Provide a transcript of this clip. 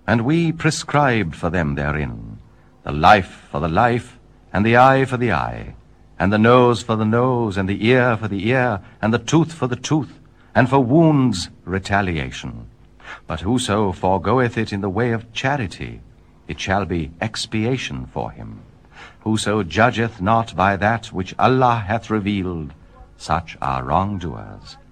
And we prescribed for them therein the life for the life, and the eye for the eye, and the nose for the nose, and the ear for the ear, and the tooth for the tooth, and for wounds retaliation. But whoso foregoeth it in the way of charity, it shall be expiation for him. Whoso judgeth not by that which Allah hath revealed, such are wrongdoers.